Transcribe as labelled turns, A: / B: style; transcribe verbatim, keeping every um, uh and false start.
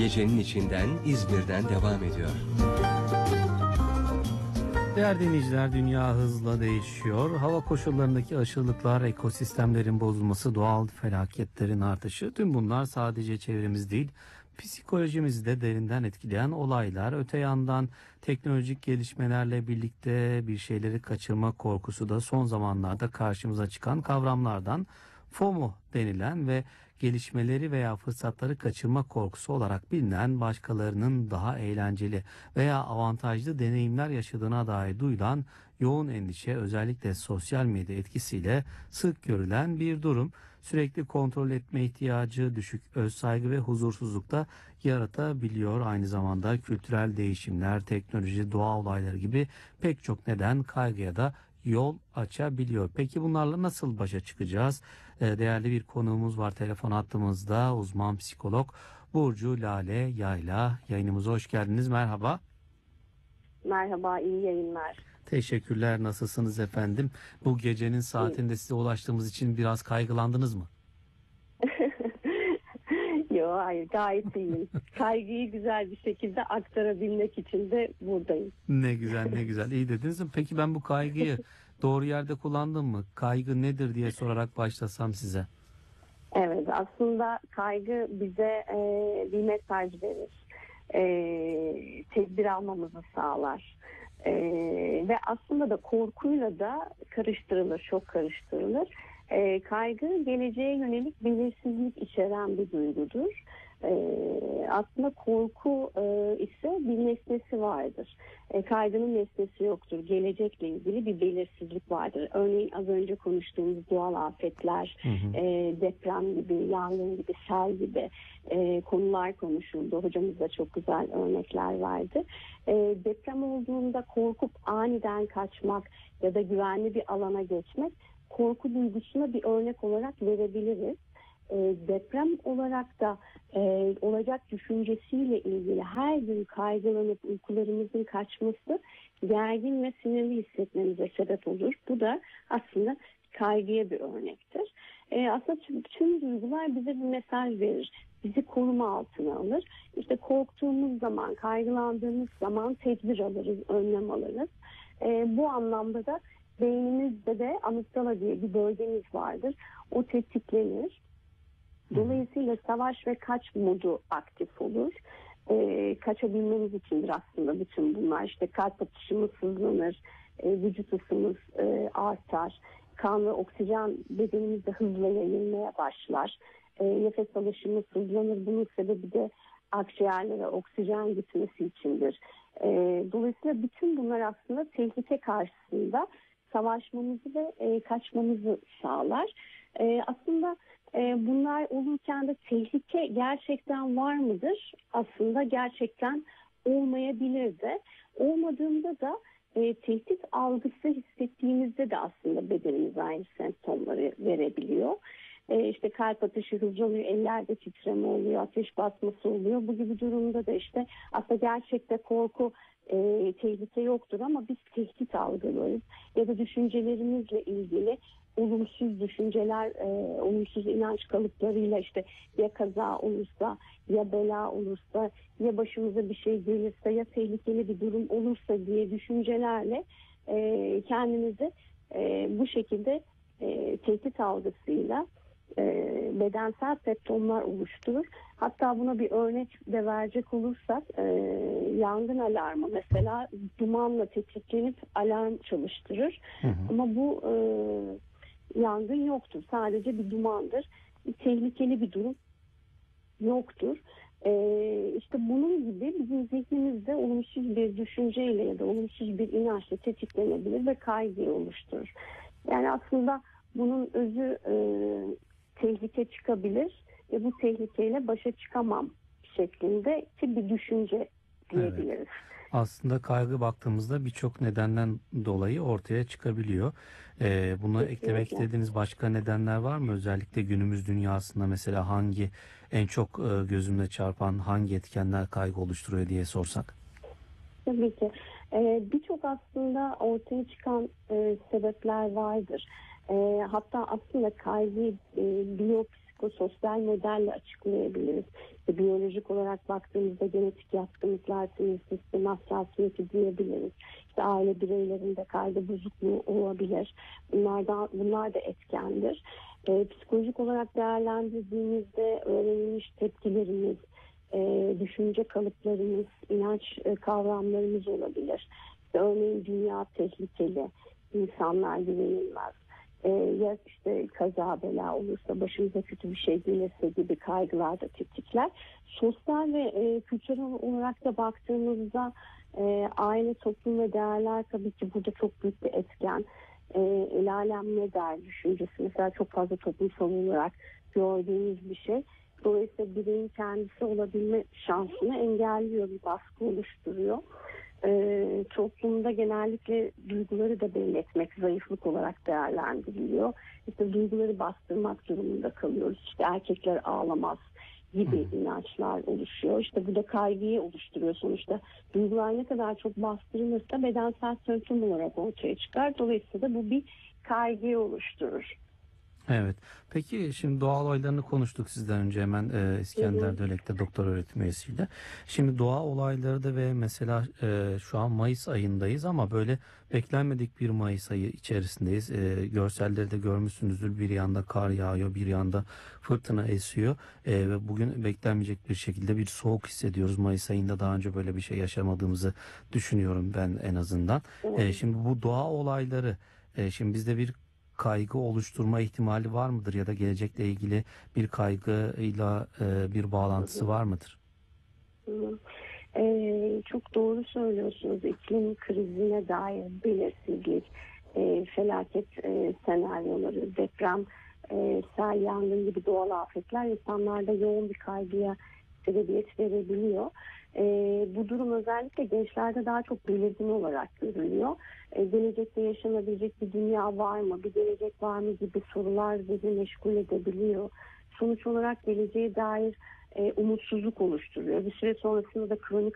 A: Gecenin içinden İzmir'den devam ediyor.
B: Değerli dinleyiciler, dünya hızla değişiyor. Hava koşullarındaki aşırılıklar, ekosistemlerin bozulması, doğal felaketlerin artışı, tüm bunlar sadece çevremiz değil, psikolojimizi de derinden etkileyen olaylar. Öte yandan teknolojik gelişmelerle birlikte bir şeyleri kaçırma korkusu da son zamanlarda karşımıza çıkan kavramlardan. FOMO denilen ve gelişmeleri veya fırsatları kaçırma korkusu olarak bilinen, başkalarının daha eğlenceli veya avantajlı deneyimler yaşadığına dair duyulan yoğun endişe, özellikle sosyal medya etkisiyle sık görülen bir durum. Sürekli kontrol etme ihtiyacı, düşük özsaygı ve huzursuzluk da yaratabiliyor. Aynı zamanda kültürel değişimler, teknoloji, doğa olayları gibi pek çok neden kaygıya da yol açabiliyor. Peki bunlarla nasıl başa çıkacağız? Ee, değerli bir konuğumuz var telefon hattımızda, uzman psikolog Burcu Lale Yayla. Yayınımıza hoş geldiniz. Merhaba.
C: Merhaba, iyi yayınlar.
B: Teşekkürler. Nasılsınız efendim? Bu gecenin saatinde size ulaştığımız için biraz kaygılandınız mı?
C: Yok, hayır, gayet iyiyim. Kaygıyı güzel bir şekilde aktarabilmek için de buradayım.
B: Ne güzel, ne güzel. İyi dediniz mi? Peki ben bu kaygıyı doğru yerde kullandım mı? Kaygı nedir diye sorarak başlasam size.
C: Evet, aslında kaygı bize e, bir mesaj verir. E, tedbir almamızı sağlar. E, ve aslında da korkuyla da karıştırılır, çok karıştırılır. E, kaygı geleceğe yönelik belirsizlik içeren bir duygudur. E, aslında korku e, ise bir nesnesi vardır. E, kaygının nesnesi yoktur. Gelecekle ilgili bir belirsizlik vardır. Örneğin az önce konuştuğumuz doğal afetler, hı hı. E, deprem gibi, yangın gibi, sel gibi e, konular konuşuldu. Hocamız da çok güzel örnekler verdi. E, deprem olduğunda korkup aniden kaçmak ya da güvenli bir alana geçmek, korku duygusuna bir örnek olarak verebiliriz. E, deprem olarak da e, olacak düşüncesiyle ilgili her gün kaygılanıp uykularımızın kaçması gergin ve sinirli hissetmemize sebep olur. Bu da aslında kaygıya bir örnektir. E, aslında tüm, tüm duygular bize bir mesaj verir. Bizi koruma altına alır. İşte korktuğumuz zaman, kaygılandığımız zaman tedbir alırız, önlem alırız. E, bu anlamda da beynimizde de amigdala diye bir bölgemiz vardır. O tetiklenir. Dolayısıyla savaş ve kaç modu aktif olur. Ee, kaçabilmemiz içindir aslında bütün bunlar. İşte kalp atışımız hızlanır, e, vücut ısımız e, artar, kan ve oksijen bedenimizde hızla yayılmaya başlar. E, nefes alışımız hızlanır. Bunun sebebi de akciğerlere oksijen gitmesi içindir. E, dolayısıyla bütün bunlar aslında tehlike karşısında savaşmamızı ve e, kaçmamızı sağlar. E, aslında e, bunlar olurken de tehlike gerçekten var mıdır? Aslında gerçekten olmayabilir de. Olmadığında da e, tehdit algısı hissettiğimizde de aslında bedenimiz aynı semptomları verebiliyor. E, işte kalp atışı hızlanıyor, ellerde titreme oluyor, ateş basması oluyor. Bu gibi durumda da işte aslında gerçekte korku, e, tehlike yoktur ama biz tehdit algılıyoruz. Ya da düşüncelerimizle ilgili olumsuz düşünceler, e, olumsuz inanç kalıplarıyla işte ya kaza olursa, ya bela olursa, ya başımıza bir şey gelirse, ya tehlikeli bir durum olursa diye düşüncelerle e, kendimizi e, bu şekilde e, tehdit algısıyla e, bedensel semptomlar oluşturur. Hatta buna bir örnek de verecek olursak e, yangın alarmı mesela dumanla tetiklenip alarm çalıştırır. Hı hı. Ama bu e, yangın yoktur. Sadece bir dumandır. Bir tehlikeli bir durum yoktur. Ee, işte bunun gibi bizim zihnimizde olumsuz bir düşünceyle ya da olumsuz bir inançla tetiklenebilir ve kaygıyı oluşturur. Yani aslında bunun özü e, tehlike çıkabilir ve bu tehlikeyle başa çıkamam şeklinde ki bir düşünce diyebiliriz. Evet.
B: Aslında kaygı baktığımızda birçok nedenden dolayı ortaya çıkabiliyor. Ee, buna Kesinlikle. eklemek istediğiniz başka nedenler var mı? Özellikle günümüz dünyasında mesela hangi en çok e, gözümde çarpan hangi etkenler kaygı oluşturuyor diye sorsak?
C: Tabii ki. Ee, birçok aslında ortaya çıkan e, sebepler vardır. E, hatta aslında kaygıyı e, biyopsikososyal modelle açıklayabiliriz. E, biyolojik psikolojik olarak baktığımızda genetik yatkınlıklar, sinir sistemi hassasiyeti diyebiliriz. İşte aile bireylerinde kaygı bozukluğu olabilir. Bunlardan, bunlar da etkendir. E, psikolojik olarak değerlendirdiğimizde öğrenilmiş tepkilerimiz, e, düşünce kalıplarımız, inanç e, kavramlarımız olabilir. İşte örneğin dünya tehlikeli, insanlar güvenilmez. E, ya işte kaza bela olursa, başımıza kötü bir şey gelirse gibi kaygılar da tetikler. Sosyal ve e, kültürel olarak da baktığımızda e, aile, toplum ve değerler tabii ki burada çok büyük bir etken. E, el alem ne der düşüncesi mesela çok fazla toplumsal olarak gördüğümüz bir şey. Dolayısıyla bireyin kendisi olabilme şansını engelliyor, bir baskı oluşturuyor. Ee, toplumda genellikle duyguları da belli etmek zayıflık olarak değerlendiriliyor. İşte duyguları bastırmak durumunda kalıyoruz. İşte erkekler ağlamaz gibi hmm. inançlar oluşuyor. İşte bu da kaygıyı oluşturuyor. Sonuçta duygular ne kadar çok bastırılırsa bedensel semptom olarak ortaya çıkar. Dolayısıyla bu bir kaygıyı oluşturur.
B: Evet. Peki şimdi doğa olaylarını konuştuk sizden önce hemen e, İskender Dölek'te doktor öğretim üyesiyle. Şimdi doğa olayları da ve mesela e, şu an Mayıs ayındayız ama böyle beklenmedik bir Mayıs ayı içerisindeyiz. E, görselleri de görmüşsünüzdür. Bir yanda kar yağıyor, bir yanda fırtına esiyor e, ve bugün beklenmeyecek bir şekilde bir soğuk hissediyoruz. Mayıs ayında daha önce böyle bir şey yaşamadığımızı düşünüyorum ben en azından. E, şimdi bu doğa olayları e, şimdi bizde bir kaygı oluşturma ihtimali var mıdır ya da gelecekle ilgili bir kaygıyla e, bir bağlantısı var mıdır?
C: Ee, çok doğru söylüyorsunuz. İklim krizine dair belirsizlik, e, felaket e, senaryoları, deprem, e, sel, yangın gibi doğal afetler insanlarda yoğun bir kaygıya sebebiyet verebiliyor. E, bu durum özellikle gençlerde daha çok belirgin olarak görülüyor. E, gelecekte yaşanabilecek bir dünya var mı, bir gelecek var mı gibi sorular bizi meşgul edebiliyor. Sonuç olarak geleceğe dair e, umutsuzluk oluşturuyor. Bir süre sonrasında da kronik